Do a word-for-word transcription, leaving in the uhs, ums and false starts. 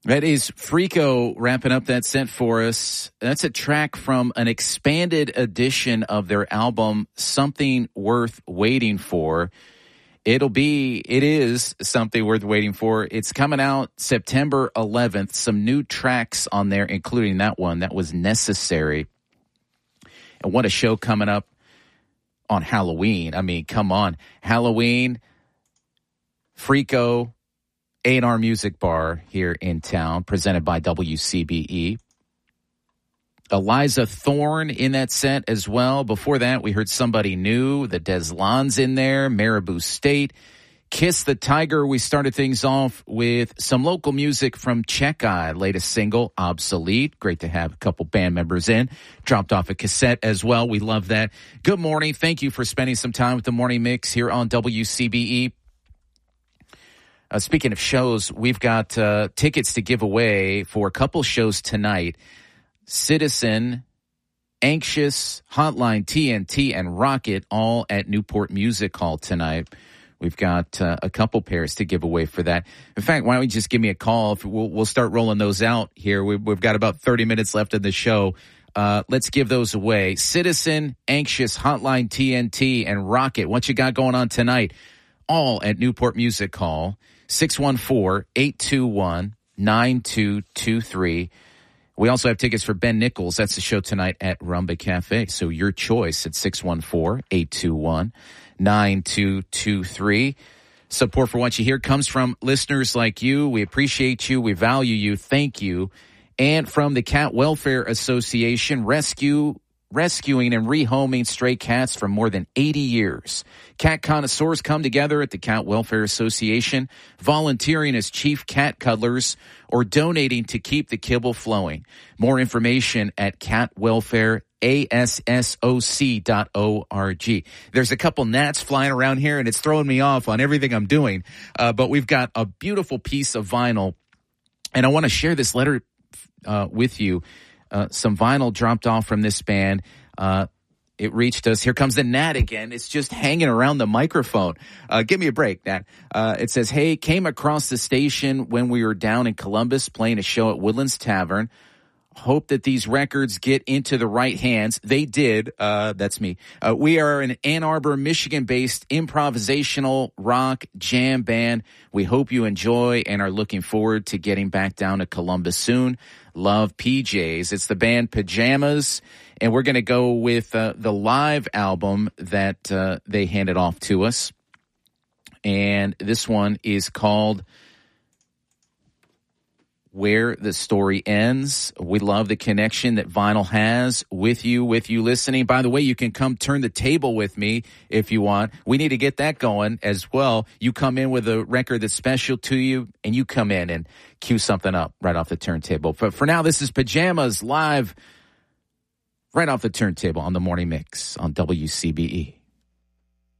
That is Frico wrapping up that set for us. That's a track from an expanded edition of their album, Something Worth Waiting For. It'll be, it is something worth waiting for. It's coming out September eleventh. Some new tracks on there, including that one that was Necessary. And what a show coming up on Halloween. I mean, come on. Halloween, Frico, A and R Music Bar here in town, presented by W C B E. Eliza Thorne in that set as well. Before that, we heard Somebody New, the Deslans in there, Marabou State, Kiss the Tiger. We started things off with some local music from Checkeye, latest single, Obsolete. Great to have a couple band members in. Dropped off a cassette as well. We love that. Good morning. Thank you for spending some time with the Morning Mix here on W C B E. Uh, speaking of shows, we've got uh, tickets to give away for a couple shows tonight. Citizen, Anxious, Hotline T N T, and Rocket, all at Newport Music Hall tonight. We've got uh, a couple pairs to give away for that. In fact, why don't you just give me a call? We'll, we'll start rolling those out here. We've, we've got about thirty minutes left of the show. Uh, let's give those away. Citizen, Anxious, Hotline T N T, and Rocket. What you got going on tonight? All at Newport Music Hall. six one four, eight two one, nine two two three. We also have tickets for Ben Nichols. That's the show tonight at Rumba Cafe. So your choice at six one four, eight two one, nine two two three. Support for what you hear comes from listeners like you. We appreciate you. We value you. Thank you. And from the Cat Welfare Association, rescue rescuing and rehoming stray cats for more than eighty years. Cat connoisseurs come together at the Cat Welfare Association, volunteering as chief cat cuddlers or donating to keep the kibble flowing. More information at cat welfare A S S O C dot org. There's a couple gnats flying around here, and it's throwing me off on everything I'm doing. Uh, but we've got a beautiful piece of vinyl, and I want to share this letter uh, with you. Uh, some vinyl dropped off from this band. Uh, it reached us. Here comes the Nat again. It's just hanging around the microphone. Uh, give me a break, Nat. Uh, it says, hey, came across the station when we were down in Columbus playing a show at Woodlands Tavern. Hope that these records get into the right hands. They did. Uh, that's me. Uh, we are an Ann Arbor, Michigan-based improvisational rock jam band. We hope you enjoy and are looking forward to getting back down to Columbus soon. Love, P Js. It's the band Pajamas, and we're going to go with uh, the live album that uh, they handed off to us. And this one is called Where the Story Ends. We love the connection that vinyl has with you, with you listening. By the way, you can come turn the table with me if you want. We need to get that going as well. You come in with a record that's special to you, and you come in and cue something up right off the turntable. But for now, this is Pajamas live right off the turntable on the Morning Mix on W C B E.